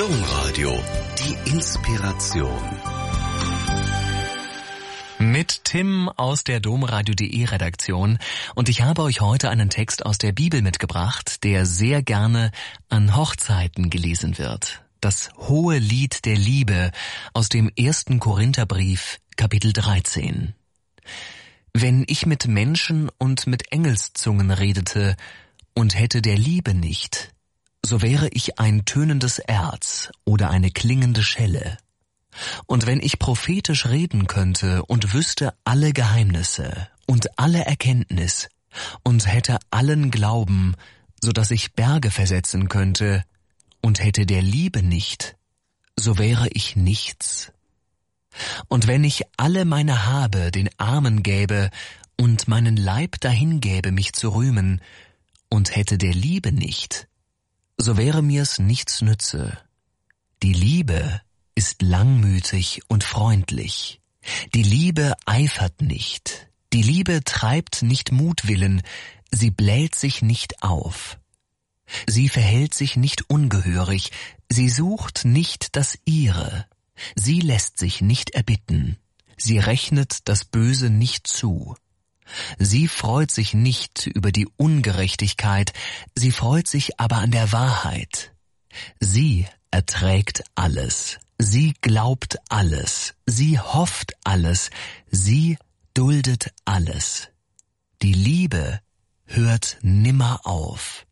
Domradio, die Inspiration. Mit Tim aus der Domradio.de Redaktion, und ich habe euch heute einen Text aus der Bibel mitgebracht, der sehr gerne an Hochzeiten gelesen wird. Das hohe Lied der Liebe aus dem 1. Korintherbrief, Kapitel 13. Wenn ich mit Menschen und mit Engelszungen redete und hätte der Liebe nicht, so wäre ich ein tönendes Erz oder eine klingende Schelle. Und wenn ich prophetisch reden könnte und wüsste alle Geheimnisse und alle Erkenntnis und hätte allen Glauben, so dass ich Berge versetzen könnte, und hätte der Liebe nicht, so wäre ich nichts. Und wenn ich alle meine Habe den Armen gäbe und meinen Leib dahingäbe, mich zu rühmen, und hätte der Liebe nicht, so wäre mir's nichts nütze. Die Liebe ist langmütig und freundlich. Die Liebe eifert nicht. Die Liebe treibt nicht Mutwillen. Sie bläht sich nicht auf. Sie verhält sich nicht ungehörig. Sie sucht nicht das Ihre. Sie lässt sich nicht erbitten. Sie rechnet das Böse nicht zu. Sie freut sich nicht über die Ungerechtigkeit. Sie freut sich aber an der Wahrheit. Sie erträgt alles. Sie glaubt alles, sie hofft alles, sie duldet alles. Die Liebe hört nimmer auf.